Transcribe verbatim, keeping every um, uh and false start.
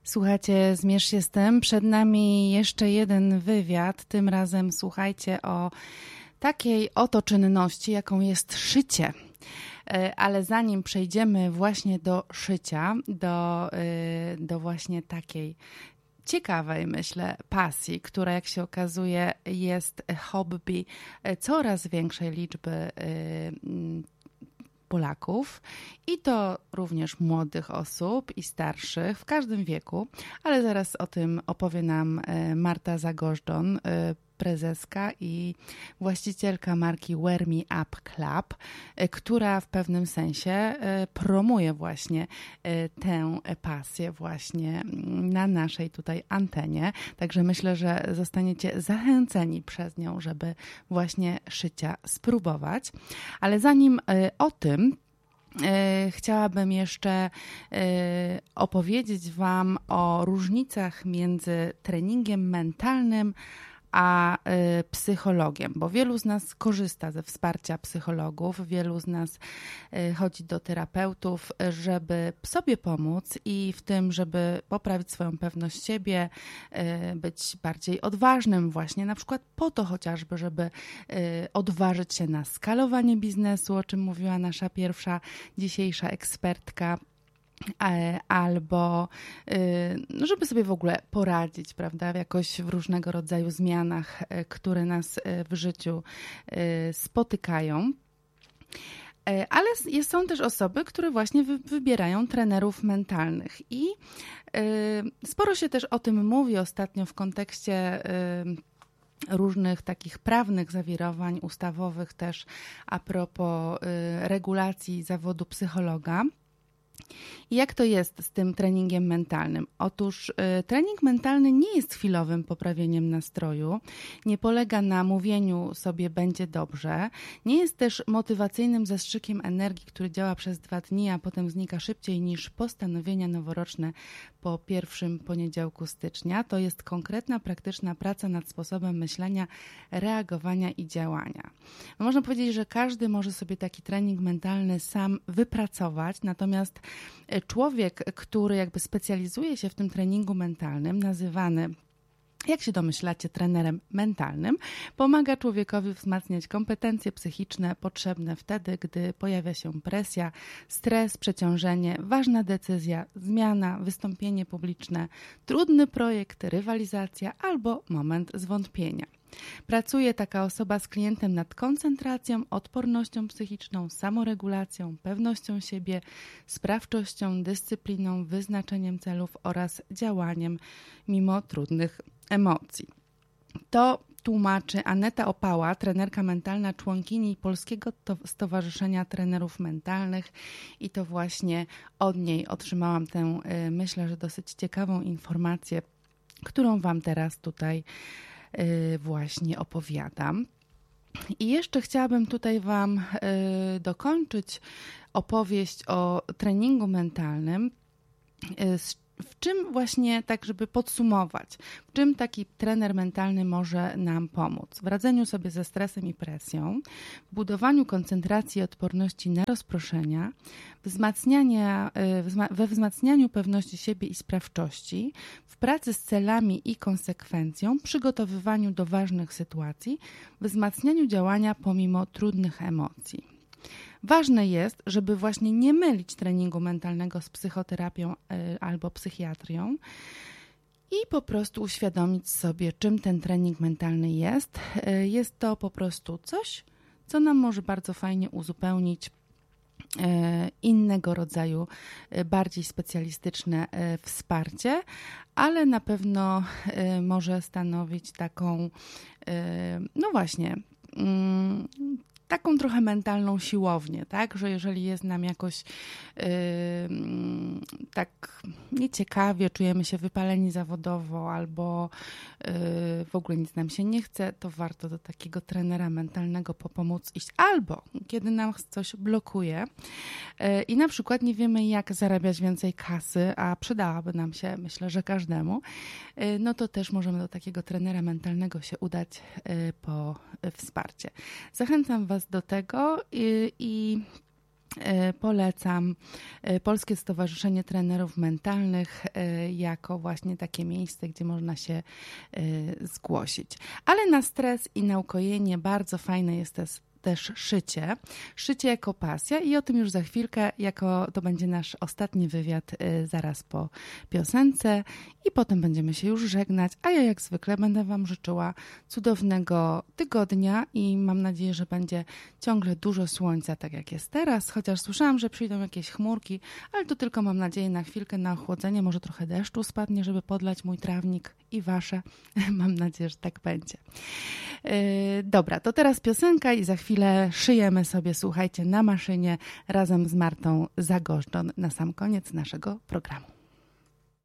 Słuchajcie, zmierz się z tym. Przed nami jeszcze jeden wywiad. Tym razem słuchajcie o takiej oto czynności, jaką jest szycie. Ale zanim przejdziemy właśnie do szycia, do, do właśnie takiej ciekawej, myślę, pasji, która jak się okazuje jest hobby coraz większej liczby Polaków i to również młodych osób i starszych w każdym wieku, ale zaraz o tym opowie nam Marta Zagożdżon, prezeska i właścicielka marki Wear Me Up Club, która w pewnym sensie promuje właśnie tę pasję właśnie na naszej tutaj antenie. Także myślę, że zostaniecie zachęceni przez nią, żeby właśnie szycia spróbować. Ale zanim o tym, chciałabym jeszcze opowiedzieć Wam o różnicach między treningiem mentalnym a y, psychologiem, bo wielu z nas korzysta ze wsparcia psychologów, wielu z nas y, chodzi do terapeutów, żeby sobie pomóc i w tym, żeby poprawić swoją pewność siebie, y, być bardziej odważnym właśnie, na przykład po to chociażby, żeby y, odważyć się na skalowanie biznesu, o czym mówiła nasza pierwsza dzisiejsza ekspertka, albo żeby sobie w ogóle poradzić, prawda, jakoś w różnego rodzaju zmianach, które nas w życiu spotykają. Ale są też osoby, które właśnie wybierają trenerów mentalnych i sporo się też o tym mówi ostatnio w kontekście różnych takich prawnych zawirowań ustawowych też a propos regulacji zawodu psychologa. I jak to jest z tym treningiem mentalnym? Otóż y, trening mentalny nie jest chwilowym poprawieniem nastroju, nie polega na mówieniu sobie będzie dobrze, nie jest też motywacyjnym zastrzykiem energii, który działa przez dwa dni, a potem znika szybciej niż postanowienia noworoczne po pierwszym poniedziałku stycznia. To jest konkretna, praktyczna praca nad sposobem myślenia, reagowania i działania. No, można powiedzieć, że każdy może sobie taki trening mentalny sam wypracować, natomiast człowiek, który jakby specjalizuje się w tym treningu mentalnym, nazywany, jak się domyślacie, trenerem mentalnym, pomaga człowiekowi wzmacniać kompetencje psychiczne potrzebne wtedy, gdy pojawia się presja, stres, przeciążenie, ważna decyzja, zmiana, wystąpienie publiczne, trudny projekt, rywalizacja albo moment zwątpienia. Pracuje taka osoba z klientem nad koncentracją, odpornością psychiczną, samoregulacją, pewnością siebie, sprawczością, dyscypliną, wyznaczeniem celów oraz działaniem mimo trudnych emocji. To tłumaczy Aneta Opała, trenerka mentalna, członkini Polskiego Stowarzyszenia Trenerów Mentalnych i to właśnie od niej otrzymałam tę, myślę, że dosyć ciekawą informację, którą Wam teraz tutaj właśnie opowiadam. I jeszcze chciałabym tutaj Wam dokończyć opowieść o treningu mentalnym, w czym właśnie, tak żeby podsumować, w czym taki trener mentalny może nam pomóc? W radzeniu sobie ze stresem i presją, w budowaniu koncentracji i odporności na rozproszenia, wzmacniania, we wzmacnianiu pewności siebie i sprawczości, w pracy z celami i konsekwencją, przygotowywaniu do ważnych sytuacji, wzmacnianiu działania pomimo trudnych emocji. Ważne jest, żeby właśnie nie mylić treningu mentalnego z psychoterapią albo psychiatrią i po prostu uświadomić sobie, czym ten trening mentalny jest. Jest to po prostu coś, co nam może bardzo fajnie uzupełnić innego rodzaju, bardziej specjalistyczne wsparcie, ale na pewno może stanowić taką, no właśnie, taką trochę mentalną siłownię, tak, że jeżeli jest nam jakoś yy, tak nieciekawie, czujemy się wypaleni zawodowo albo yy, w ogóle nic nam się nie chce, to warto do takiego trenera mentalnego po pomoc iść. Albo kiedy nam coś blokuje yy, i na przykład nie wiemy, jak zarabiać więcej kasy, a przydałaby nam się, myślę, że każdemu, yy, no to też możemy do takiego trenera mentalnego się udać yy, po wsparcie. Zachęcam Was do tego i, i Polecam Polskie Stowarzyszenie Trenerów Mentalnych jako właśnie takie miejsce, gdzie można się zgłosić. Ale na stres i na ukojenie bardzo fajne jest też też szycie. Szycie jako pasja i o tym już za chwilkę, jako to będzie nasz ostatni wywiad y, zaraz po piosence i potem będziemy się już żegnać, a ja jak zwykle będę Wam życzyła cudownego tygodnia i mam nadzieję, że będzie ciągle dużo słońca, tak jak jest teraz, chociaż słyszałam, że przyjdą jakieś chmurki, ale to tylko mam nadzieję na chwilkę, na ochłodzenie, może trochę deszczu spadnie, żeby podlać mój trawnik i Wasze. Mam nadzieję, że tak będzie. Yy, dobra, to teraz piosenka i za chwilę szyjemy sobie, słuchajcie, na maszynie razem z Martą Zagorzczon na sam koniec naszego programu.